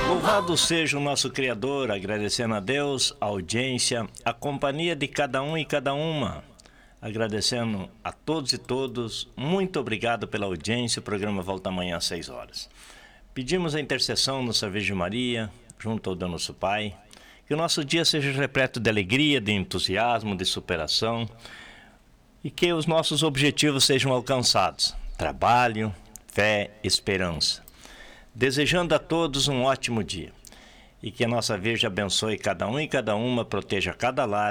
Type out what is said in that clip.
Louvado seja o nosso Criador, agradecendo a Deus, a audiência, a companhia de cada um e cada uma. Agradecendo a todos e todos, muito obrigado pela audiência. O programa volta amanhã às 6 horas. Pedimos a intercessão Nossa Virgem Maria, junto ao Deus Nosso Pai, que o nosso dia seja repleto de alegria, de entusiasmo, de superação e que os nossos objetivos sejam alcançados. Trabalho, fé, esperança. Desejando a todos um ótimo dia e que a nossa Virgem abençoe cada um e cada uma, proteja cada lar